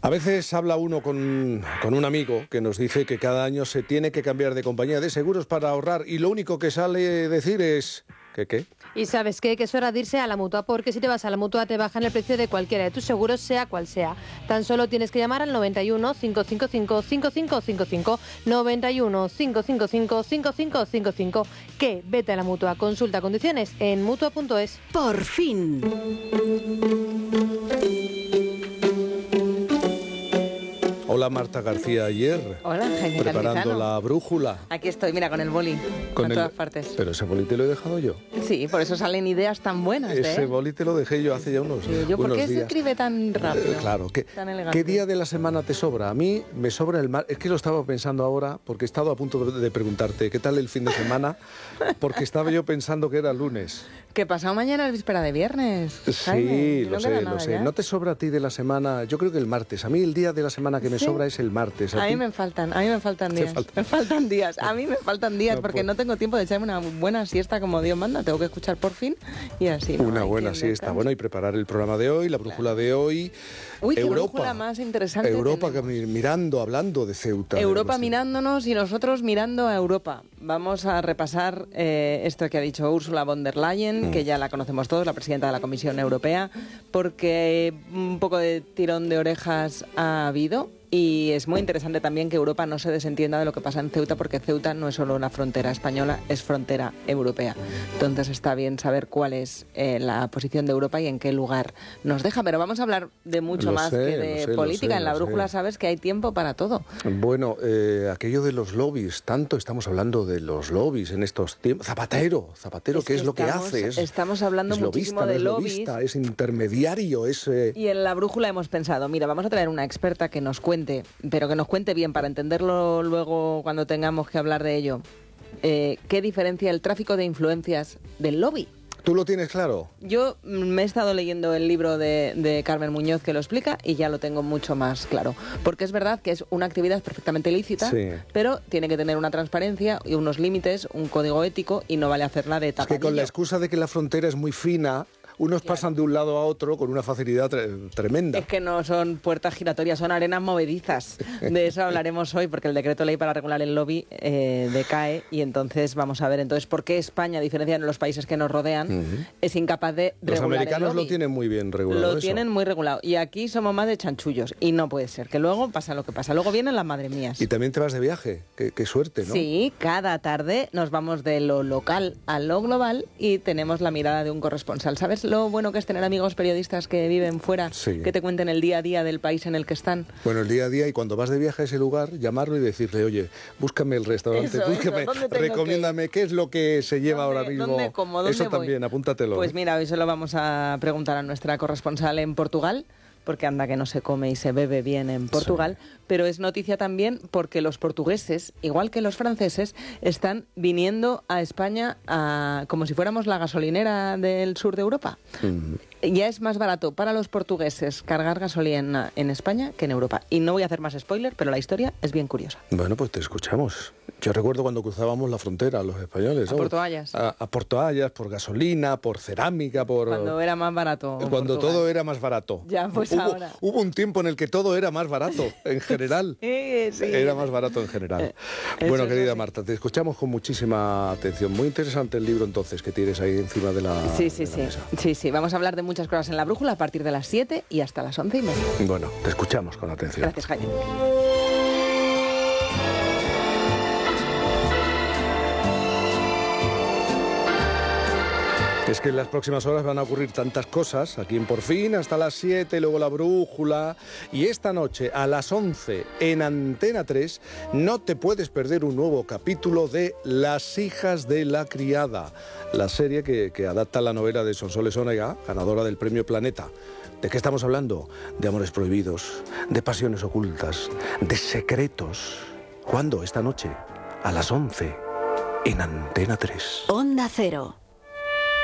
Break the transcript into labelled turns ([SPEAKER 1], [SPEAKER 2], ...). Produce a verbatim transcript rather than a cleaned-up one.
[SPEAKER 1] A veces habla uno con, con un amigo que nos dice que cada año se tiene que cambiar de compañía de seguros para ahorrar y lo único que sale decir es... ¿Qué qué?
[SPEAKER 2] Y ¿sabes qué? Que es hora de irse a la Mutua, porque si te vas a la Mutua te bajan el precio de cualquiera de tus seguros, sea cual sea. Tan solo tienes que llamar al noventa y uno, cinco cinco cinco, cinco cinco cinco cinco, noventa y uno, cinco cinco cinco, cinco cinco cinco cinco, que vete a la Mutua. Consulta condiciones en mutua punto es.
[SPEAKER 3] Por fin.
[SPEAKER 1] Hola Marta García Ayer.
[SPEAKER 4] Hola, Jaime
[SPEAKER 1] Preparando
[SPEAKER 4] Cantizano.
[SPEAKER 1] la brújula.
[SPEAKER 4] Aquí estoy, mira, con el boli,
[SPEAKER 1] Con
[SPEAKER 4] en
[SPEAKER 1] el-
[SPEAKER 4] todas partes.
[SPEAKER 1] Pero ese boli te lo he dejado yo.
[SPEAKER 4] Sí, por eso salen ideas tan buenas,
[SPEAKER 1] Ese
[SPEAKER 4] ¿eh?
[SPEAKER 1] boli te lo dejé yo hace ya unos,
[SPEAKER 4] Sí, yo, ¿por
[SPEAKER 1] unos
[SPEAKER 4] qué se
[SPEAKER 1] días.
[SPEAKER 4] escribe tan rápido?
[SPEAKER 1] Eh, Claro, ¿qué,
[SPEAKER 4] Tan elegante.
[SPEAKER 1] ¿qué día de la semana te sobra? A mí me sobra el mar... Es que lo estaba pensando ahora, porque he estado a punto de preguntarte qué tal el fin de semana, porque estaba yo pensando que era lunes.
[SPEAKER 4] Que pasado mañana es víspera de viernes, Jaime,
[SPEAKER 1] Sí,
[SPEAKER 4] y no
[SPEAKER 1] lo
[SPEAKER 4] queda
[SPEAKER 1] sé,
[SPEAKER 4] nada
[SPEAKER 1] lo sé.
[SPEAKER 4] ya.
[SPEAKER 1] ¿No te sobra a ti de la semana? Yo creo que el martes. A mí el día de la semana que me
[SPEAKER 4] ¿Sí?
[SPEAKER 1] sobra es el martes.
[SPEAKER 4] A
[SPEAKER 1] ti?
[SPEAKER 4] mí me faltan, a mí me faltan
[SPEAKER 1] Te
[SPEAKER 4] días.
[SPEAKER 1] faltan.
[SPEAKER 4] Me faltan días, a mí me faltan días
[SPEAKER 1] No
[SPEAKER 4] porque
[SPEAKER 1] puedo.
[SPEAKER 4] no tengo tiempo de echarme una buena siesta como Dios manda. Tengo que escuchar por fin y así. ¿no?
[SPEAKER 1] Una
[SPEAKER 4] Hay
[SPEAKER 1] buena
[SPEAKER 4] quien
[SPEAKER 1] siesta.
[SPEAKER 4] descanse.
[SPEAKER 1] Bueno, y preparar el programa de hoy, la brújula de hoy.
[SPEAKER 4] Uy, qué
[SPEAKER 1] Europa.
[SPEAKER 4] brújula más interesante
[SPEAKER 1] Europa, que
[SPEAKER 4] tenemos.
[SPEAKER 1] mi- mirando, hablando de Ceuta.
[SPEAKER 4] Europa
[SPEAKER 1] Hemos tenido-
[SPEAKER 4] mirándonos y nosotros mirando a Europa. Vamos a repasar eh, esto que ha dicho Ursula von der Leyen,
[SPEAKER 1] Mm.
[SPEAKER 4] que ya la conocemos todos, la presidenta de la Comisión Europea, porque un poco de tirón de orejas ha habido. Y es muy interesante también que Europa no se desentienda de lo que pasa en Ceuta, porque Ceuta no es solo una frontera española, es frontera europea. Entonces está bien saber cuál es eh, la posición de Europa y en qué lugar nos deja. Pero vamos a hablar de mucho
[SPEAKER 1] Lo
[SPEAKER 4] más
[SPEAKER 1] sé,
[SPEAKER 4] que
[SPEAKER 1] lo
[SPEAKER 4] de
[SPEAKER 1] sé, lo
[SPEAKER 4] política.
[SPEAKER 1] sé,
[SPEAKER 4] en la
[SPEAKER 1] lo
[SPEAKER 4] brújula
[SPEAKER 1] sé.
[SPEAKER 4] sabes que hay tiempo para todo.
[SPEAKER 1] Bueno, eh, aquello de los lobbies, tanto estamos hablando de los lobbies en estos tiempos. Zapatero, Zapatero,
[SPEAKER 4] Es
[SPEAKER 1] ¿qué
[SPEAKER 4] que
[SPEAKER 1] es lo que
[SPEAKER 4] estamos-
[SPEAKER 1] hace? Es,
[SPEAKER 4] estamos hablando
[SPEAKER 1] es
[SPEAKER 4] muchísimo
[SPEAKER 1] lobista,
[SPEAKER 4] de
[SPEAKER 1] no es
[SPEAKER 4] lobbies.
[SPEAKER 1] lobista, es intermediario, es... eh,
[SPEAKER 4] Y en la brújula hemos pensado, mira, vamos a traer una experta que nos cuente, pero que nos cuente bien para entenderlo luego cuando tengamos que hablar de ello. Eh, ¿Qué diferencia el tráfico de influencias del lobby?
[SPEAKER 1] ¿Tú lo tienes claro?
[SPEAKER 4] Yo mm, me he estado leyendo el libro de, de Carmen Muñoz que lo explica y ya lo tengo mucho más claro. Porque es verdad que es una actividad perfectamente lícita,
[SPEAKER 1] Sí.
[SPEAKER 4] pero tiene que tener una transparencia y unos límites, un código ético y no vale hacerla de
[SPEAKER 1] Es
[SPEAKER 4] tapadillo.
[SPEAKER 1] que con la excusa de que la frontera es muy fina, unos
[SPEAKER 4] Claro.
[SPEAKER 1] pasan de un lado a otro con una facilidad tre- tremenda.
[SPEAKER 4] Es que no son puertas giratorias, son arenas movedizas. De eso hablaremos hoy, porque el decreto ley para regular el lobby eh, decae y entonces vamos a ver entonces por qué España, a diferencia de los países que nos rodean,
[SPEAKER 1] Ujú.
[SPEAKER 4] es incapaz de
[SPEAKER 1] Los
[SPEAKER 4] regular
[SPEAKER 1] americanos
[SPEAKER 4] el
[SPEAKER 1] lo
[SPEAKER 4] lobby.
[SPEAKER 1] tienen muy bien regulado.
[SPEAKER 4] Lo
[SPEAKER 1] eso.
[SPEAKER 4] tienen muy regulado. Y aquí somos más de chanchullos. Y no puede ser, que luego pasa lo que pasa. Luego vienen las madre mías.
[SPEAKER 1] Y también te vas de viaje. Qué, qué suerte, ¿no?
[SPEAKER 4] Sí, cada tarde nos vamos de lo local a lo global y tenemos la mirada de un corresponsal. ¿Sabes lo bueno que es tener amigos periodistas que viven fuera,
[SPEAKER 1] Sí.
[SPEAKER 4] que te cuenten el día a día del país en el que están?
[SPEAKER 1] Bueno, el día a día, y cuando vas de viaje a ese lugar, llamarlo y decirle, oye, búscame el restaurante,
[SPEAKER 4] Eso,
[SPEAKER 1] búscame,
[SPEAKER 4] eso, ¿dónde tengo
[SPEAKER 1] recomiéndame qué es lo que se lleva
[SPEAKER 4] ¿Dónde-
[SPEAKER 1] ahora mismo.
[SPEAKER 4] dónde como, dónde
[SPEAKER 1] Eso
[SPEAKER 4] voy?
[SPEAKER 1] también, apúntatelo.
[SPEAKER 4] Pues
[SPEAKER 1] ¿eh?
[SPEAKER 4] mira, hoy se lo vamos a preguntar a nuestra corresponsal en Portugal, porque anda que no se come y se bebe bien en Portugal, pero es noticia también porque los portugueses, igual que los franceses, están viniendo a España a- como si fuéramos la gasolinera del sur de Europa.
[SPEAKER 1] Mm.
[SPEAKER 4] Ya es más barato para los portugueses cargar gasolina en España que en Europa. Y no voy a hacer más spoiler, pero la historia es bien curiosa.
[SPEAKER 1] Bueno, pues te escuchamos. Yo recuerdo cuando cruzábamos la frontera, los españoles.
[SPEAKER 4] A
[SPEAKER 1] ¿sabes?
[SPEAKER 4] Porto Ayas.
[SPEAKER 1] A, a Porto Ayas, por gasolina, por cerámica, por...
[SPEAKER 4] Cuando era más barato.
[SPEAKER 1] Cuando
[SPEAKER 4] Portugal.
[SPEAKER 1] todo era más barato.
[SPEAKER 4] Ya, pues
[SPEAKER 1] hubo,
[SPEAKER 4] ahora.
[SPEAKER 1] Hubo un tiempo en el que todo era más barato, en general.
[SPEAKER 4] Eh, sí.
[SPEAKER 1] Era más barato en general.
[SPEAKER 4] Eh, eso
[SPEAKER 1] bueno,
[SPEAKER 4] es
[SPEAKER 1] querida
[SPEAKER 4] así.
[SPEAKER 1] Marta, te escuchamos con muchísima atención. Muy interesante el libro entonces que tienes ahí encima de la,
[SPEAKER 4] Sí, sí,
[SPEAKER 1] de la
[SPEAKER 4] sí.
[SPEAKER 1] mesa.
[SPEAKER 4] Sí, sí. Vamos a hablar de muchas cosas en la brújula a partir de las siete y hasta las once y media.
[SPEAKER 1] Bueno, te escuchamos con atención.
[SPEAKER 4] Gracias, Jaime.
[SPEAKER 1] Es que en las próximas horas van a ocurrir tantas cosas, aquí en Por Fin, hasta las siete, luego la brújula, y esta noche a las once en Antena tres no te puedes perder un nuevo capítulo de Las hijas de la criada, la serie que, que adapta la novela de Sonsoles Onega, ganadora del Premio Planeta. ¿De qué estamos hablando? De amores prohibidos, de pasiones ocultas, de secretos. ¿Cuándo? Esta noche, a las once, en Antena tres.
[SPEAKER 3] Onda Cero.